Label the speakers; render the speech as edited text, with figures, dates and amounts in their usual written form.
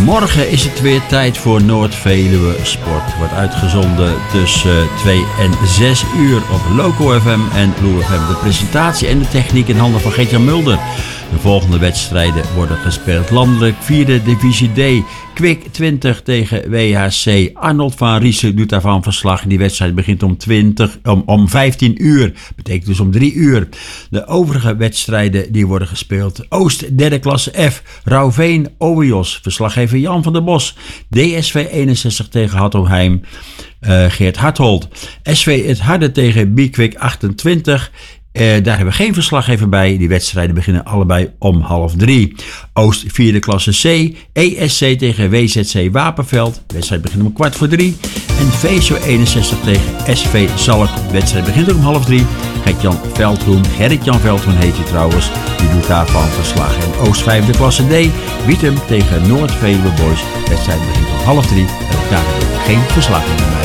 Speaker 1: Morgen is het weer tijd voor Noord-Veluwe Sport. Wordt uitgezonden tussen 2 en 6 uur op Loco FM en Blue FM. De presentatie en de techniek in handen van Gert-Jan Mulder. De volgende wedstrijden worden gespeeld landelijk. 4e divisie D. Kwik 20 tegen WHC. Arnold van Riesen doet daarvan verslag. Die wedstrijd begint om 15 uur. Betekent dus om 3 uur. De overige wedstrijden die worden gespeeld. Oost 3e klasse F. Rauwveen Owios. Verslaggever Jan van der Bos. DSV 61 tegen Hattelheim. Geert Harthold. SV Het Harde tegen Biekwik 28. Daar hebben we geen verslaggever bij. Die wedstrijden beginnen allebei om 2:30. Oost 4e klasse C. ESC tegen WZC Wapenveld. De wedstrijd begint om 2:15. En VSO 61 tegen SV Zalk. De wedstrijd begint ook om 2:30. Gerrit-Jan Veldhoen heet hij trouwens. Die doet daarvan verslag. En Oost 5e klasse D. Wietum tegen Noord-Veluwe Boys. De wedstrijd begint om 2:30. En daar hebben we geen verslaggever bij.